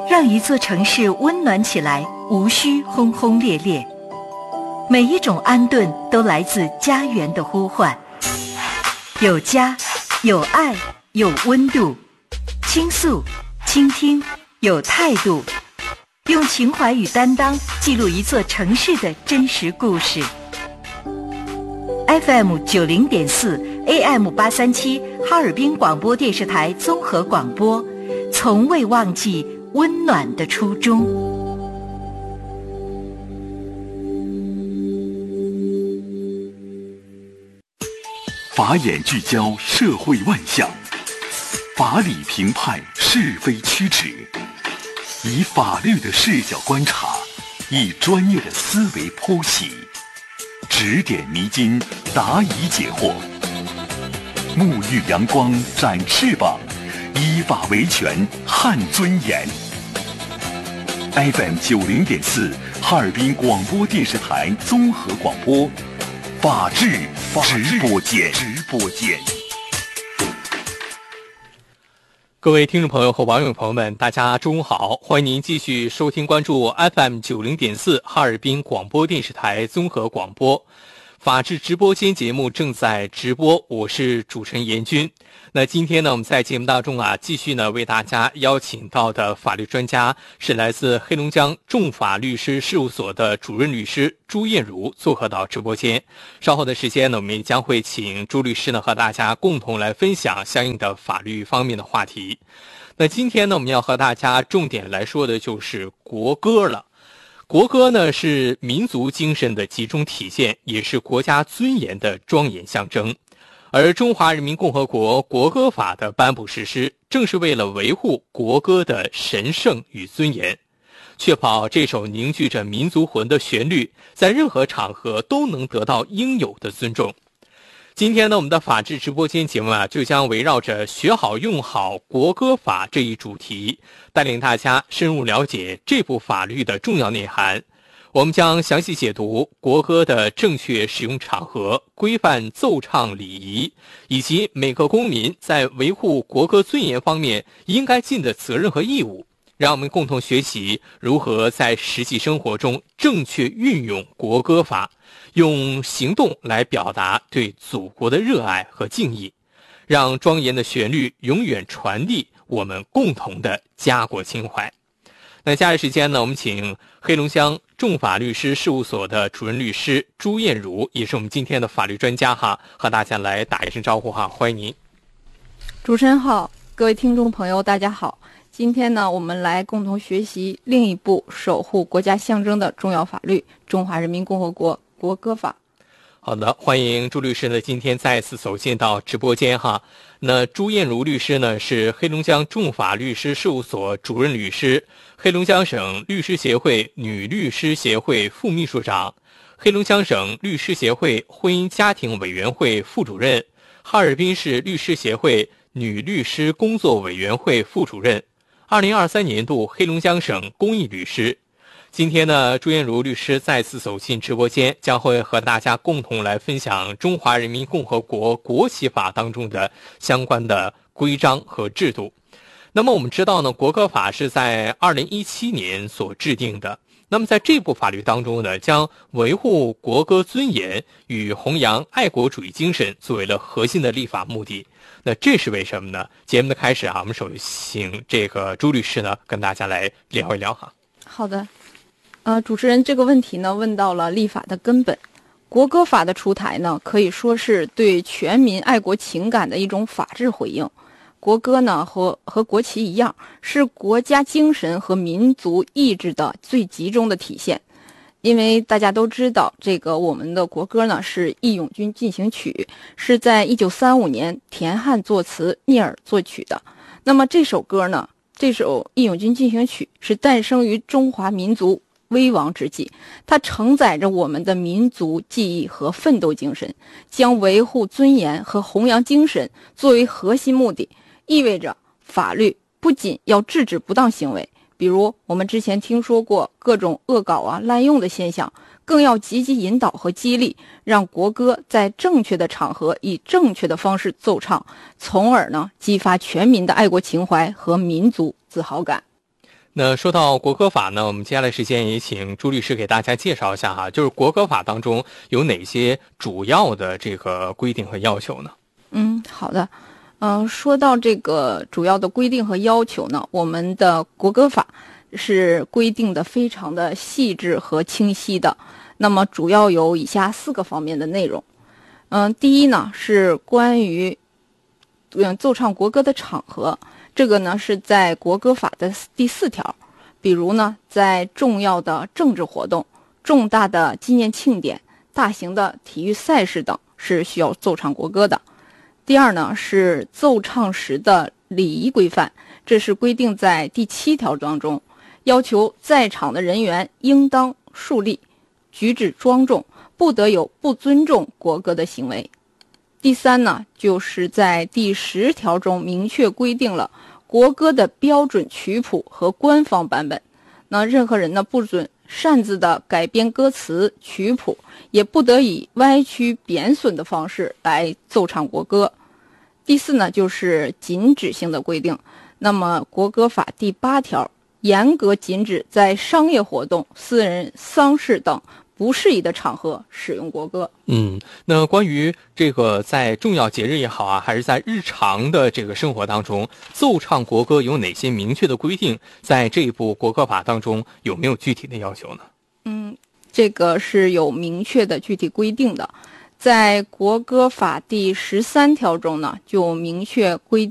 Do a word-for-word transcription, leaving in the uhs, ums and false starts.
让一座城市温暖起来，无需轰轰烈烈。每一种安顿都来自家园的呼唤。有家，有爱，有温度。倾诉，倾听，有态度。用情怀与担当记录一座城市的真实故事。F M 九零点四 A M 八三七哈尔滨广播电视台综合广播，从未忘记温暖的初衷。 法眼聚焦社会万象，法理评判是非曲直，以法律的视角观察，以专业的思维剖析，指点迷津，答疑解惑，沐浴阳光，展翅膀，依法维权，撼尊严。F M 九零点四哈尔滨广播电视台综合广播，法治直播间。直播间。 各位听众朋友和网友朋友们，大家中午好，欢迎您继续收听关注 F M 九零点四哈尔滨广播电视台综合广播。法治直播间节目正在直播，我是主持人严军。那今天呢，我们在节目当中啊，继续呢为大家邀请到的法律专家是来自黑龙江众法律师事务所的主任律师朱艳茹做客到直播间。稍后的时间呢，我们也将会请朱律师呢和大家共同来分享相应的法律方面的话题。那今天呢，我们要和大家重点来说的就是国歌了。国歌呢是民族精神的集中体现，也是国家尊严的庄严象征。而中华人民共和国国歌法的颁布实施，正是为了维护国歌的神圣与尊严，确保这首凝聚着民族魂的旋律在任何场合都能得到应有的尊重。今天呢，我们的法治直播间节目啊，就将围绕着学好用好国歌法这一主题，带领大家深入了解这部法律的重要内涵。我们将详细解读国歌的正确使用场合、规范奏唱礼仪，以及每个公民在维护国歌尊严方面应该尽的责任和义务。让我们共同学习如何在实际生活中正确运用国歌法，用行动来表达对祖国的热爱和敬意，让庄严的旋律永远传递我们共同的家国情怀。那下一时间呢，我们请黑龙江众法律师事务所的主任律师朱艳茹，也是我们今天的法律专家哈，和大家来打一声招呼哈，欢迎您。 主持人好，各位听众朋友大家好。今天呢，我们来共同学习另一部守护国家象征的重要法律《中华人民共和国国歌法》。 好的，欢迎朱律师呢今天再次走进到直播间哈。那朱艳茹律师呢是黑龙江众法律师事务所主任律师，黑龙江省律师协会女律师协会副秘书长，黑龙江省律师协会婚姻家庭委员会副主任，哈尔滨市律师协会女律师工作委员会副主任，二零二三年度黑龙江省公益律师。今天呢，朱艳茹律师再次走进直播间，将会和大家共同来分享中华人民共和国国旗法当中的相关的规章和制度。那么我们知道呢，国歌法是在二零一七年所制定的。那么在这部法律当中呢，将维护国歌尊严与弘扬爱国主义精神作为了核心的立法目的。那这是为什么呢？节目的开始啊，我们首先请这个朱律师呢跟大家来聊一聊哈。 好的。呃，主持人这个问题呢问到了立法的根本。国歌法的出台呢，可以说是对全民爱国情感的一种法治回应。国歌呢和和国旗一样，是国家精神和民族意志的最集中的体现。因为大家都知道，这个我们的国歌呢是《义勇军进行曲》，是在一九三五年田汉作词，聂耳作曲的。那么这首歌呢，这首《义勇军进行曲》是诞生于中华民族危亡之际，它承载着我们的民族记忆和奋斗精神，将维护尊严和弘扬精神作为核心目的，意味着法律不仅要制止不当行为，比如我们之前听说过各种恶搞啊、滥用的现象，更要积极引导和激励，让国歌在正确的场合以正确的方式奏唱，从而呢激发全民的爱国情怀和民族自豪感。 那说到国歌法呢，我们接下来时间也请朱律师给大家介绍一下哈，就是国歌法当中有哪些主要的这个规定和要求呢？ 嗯，好的。嗯、呃，说到这个主要的规定和要求呢，我们的国歌法是规定的非常的细致和清晰的。那么主要有以下四个方面的内容。嗯、呃，第一呢是关于嗯奏唱国歌的场合。这个呢是在国歌法的第四条，比如呢，在重要的政治活动、重大的纪念庆典、大型的体育赛事等是需要奏唱国歌的。第二呢是奏唱时的礼仪规范，这是规定在第七条当中，要求在场的人员应当肃立，举止庄重，不得有不尊重国歌的行为。第三呢，就是在第十条中明确规定了国歌的标准曲谱和官方版本。那任何人呢不准擅自的改编歌词曲谱，也不得以歪曲贬损的方式来奏唱国歌。第四呢，就是禁止性的规定。那么国歌法第八条严格禁止在商业活动、私人丧事等不适宜的场合使用国歌。 嗯，那关于这个在重要节日也好啊，还是在日常的这个生活当中，奏唱国歌有哪些明确的规定？在这一部国歌法当中有没有具体的要求呢？ 嗯，这个是有明确的具体规定的。在国歌法第十三条中呢，就明确规